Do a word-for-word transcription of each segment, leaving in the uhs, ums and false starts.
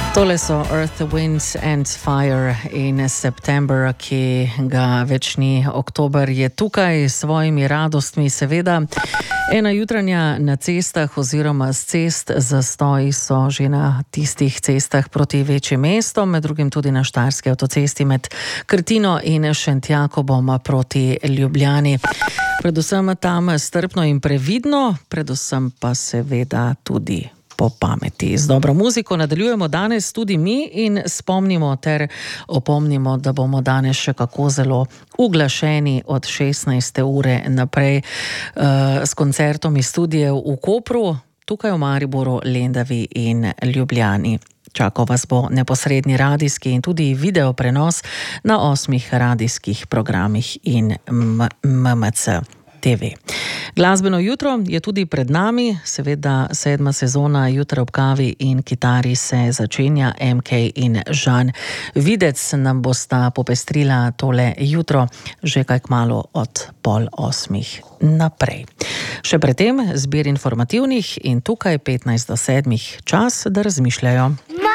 Tole so Earth, Wind and Fire in September, ki ga več ni. Oktober je tukaj s svojimi radostmi, seveda. Ena jutranja na cestah oziroma s cest zastoji so že na tistih cestah proti večjim mestom, med drugim tudi na Štajerski avtocesti med Krtino in Šentjakobom proti Ljubljani. Predvsem tam strpno in previdno, predvsem pa seveda tudi po pameti. Z dobro muziko nadaljujemo danes tudi mi in spomnimo ter opomnimo, da bomo danes še kako zelo uglašeni od šestnajste ure naprej uh, s koncertom iz studijev v Kopru, tukaj v Mariboru, Lendavi in Ljubljani. Čakal vas bo neposredni radijski in tudi video prenos na osmih radijskih programih in M M C T V. Glasbeno jutro je tudi pred nami, seveda sedma sezona Jutra ob kavi in kitari se začenja. M K in Žan Videc nam bosta popestrila tole jutro že kaj kmalu od pol osmih naprej. Še predtem zbir informativnih in tukaj petnajst do sedmih čas, da razmišljajo.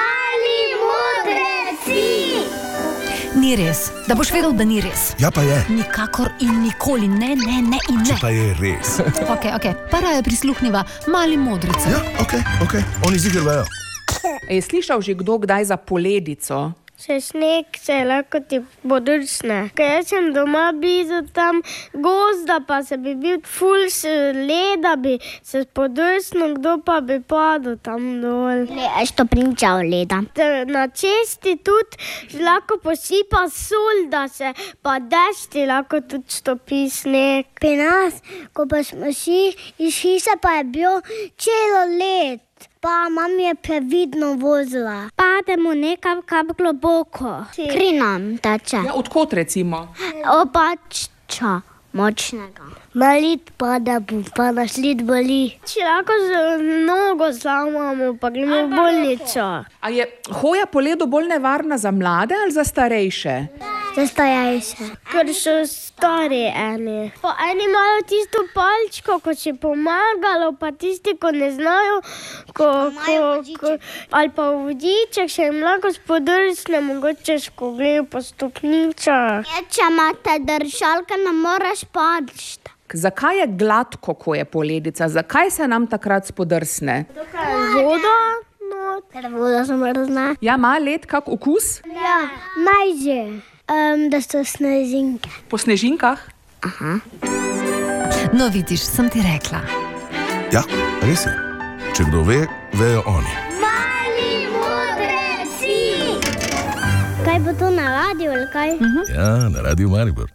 Ni res. Da boš vedel, da ni res. Ja pa je. Nikakor in nikoli. Ne, ne, ne in ne. Če pa je res. Ok, ok. Para je prisluhniva Mali modrici. Ja, ok, ok. Oni ziger vejo. Je slišal že kdo kdaj za poledico? Še sneg se lahko ti podrsne. Ker jaz sem doma blizu tam gozda, pa se bi bil ful leda, bi se podrsnil, kdo pa bi padel tam dol. Ne, aš to pričal leda. Na cesti tudi lahko posipa sol, da se pa dešti lahko tudi stopi sneg. Pri nas, ko pa smo si iz hiše, pa je bil celo led. Pa mam je previdno vozila. Pademo nekam kam globoko. Kri nam teče. Ja, odkot recimo? Opačča močnega. Malit pada, pa nas lid boli. Če lahko z nogo zlamamo, pa gremo v bolnico. A je hoja po ledu bolj nevarna za mlade ali za starejše? Za starejše. Ker so stari eni. Pa eni imajo tisto palčko, ko si pomagalo, pa tisti, ko ne znajo, ko, ko, ko, ali pa vodiček, še jim lahko spodrsne, mogoče skoglejo po stopničah. Če imate držalke, ne moraš padšt. Zakaj je gladko, ko je poledica? Zakaj se nam takrat spodrsne? Tukaj je voda. Ker voda zamrzne. Ja, ima led kak okus? Ja, majže. Um, da so snežinke. Po snežinkah? Aha. No, vidiš, sem ti rekla. Ja, res je. Če kdo ve, vejo oni. Mali modreci! Kaj bo to na radiju ali kaj? Uh-huh. Ja, na radiju Maribor.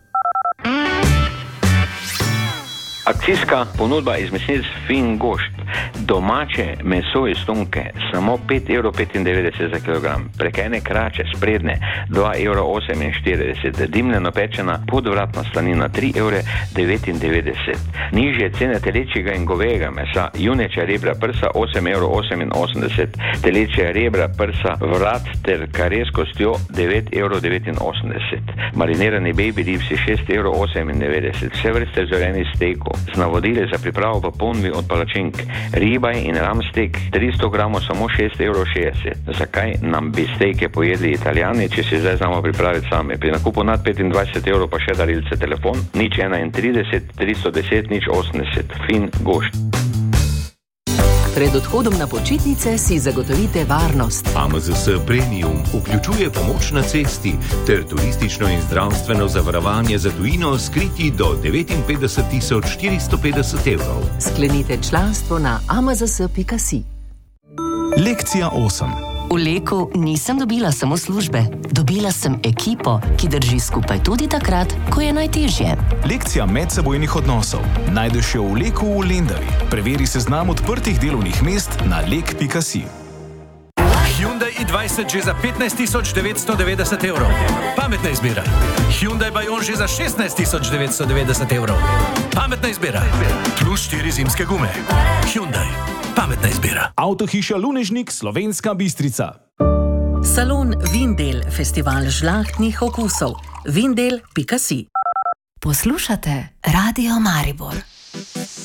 Akcijska ponudba iz mesnic Fin Gošt. Domače meso iz Tonke, samo pet evrov petindevetdeset za kilogram. Prekajne krače, sprednje, dva evra oseminštirideset. Dimljeno pečena podvratna slanina, tri evre devetindevetdeset. Nižje cene telečjega in govejega mesa, junečja rebra prsa, osem evrov oseminosemdeset. Telečja rebra prsa, vrat ter kare s kostjo, devet evrov devetinosemdeset. Marinirani baby ribsi, šest evrov osemindevetdeset. Vse vrste zorenih stekov, z navodili za pripravo v ponvi od palačink. Ribaj in ramstek, tristo gramov, samo šest evrov šestdeset. Zakaj nam bi steke pojedli Italijani, če si zdaj znamo pripraviti sami? Pri nakupu nad petindvajset evrov pa še darilce. Telefon nič enaintrideset tristo deset nič osemdeset. Fin Gošt. Pred odhodom na počitnice si zagotovite varnost. A M Z S Premium vključuje pomoč na cesti ter turistično in zdravstveno zavarovanje za tujino skriti do devetinpetdeset tisoč štiristo petdeset evrov. Sklenite članstvo na a m z s pika si. Lekcija osem. V Leku nisem dobila samo službe. Dobila sem ekipo, ki drži skupaj tudi takrat, ko je najtežje. Lekcija medsebojnih odnosov. Najdeš jo v Leku v Lendavi. Preveri seznam odprtih delovnih mest na lek pika si. Hyundai i dvajset že za petnajst tisoč devetsto devetdeset evrov. Pametna izbira. Hyundai Bayon že za šestnajst tisoč devetsto devetdeset evrov. Pametna izbira. Plus štiri zimske gume. Hyundai. Pametna izbira. Avtohiša Lunežnik, Slovenska Bistrica. Salon Vindel, festival žlahtnih okusov. Vindel pika si. Poslušate Radio Maribor.